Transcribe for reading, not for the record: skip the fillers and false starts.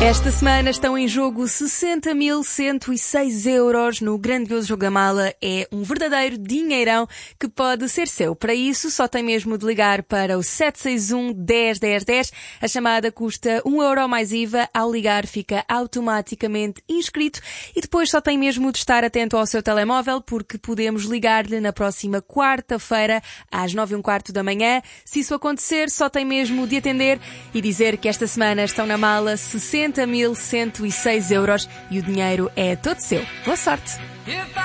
Esta semana estão em jogo 60.106 euros no grandioso jogo da mala. É um verdadeiro dinheirão que pode ser seu. Para isso, só tem mesmo de ligar para o 761 10 10 10. A chamada custa 1 euro mais IVA. Ao ligar, fica automaticamente inscrito e depois só tem mesmo de estar atento ao seu telemóvel, porque podemos ligar-lhe na próxima quarta-feira às 9h15 da manhã. Se isso acontecer, só tem mesmo de atender e dizer que esta semana estão na mala 60.106 euros e o dinheiro é todo seu. Boa sorte!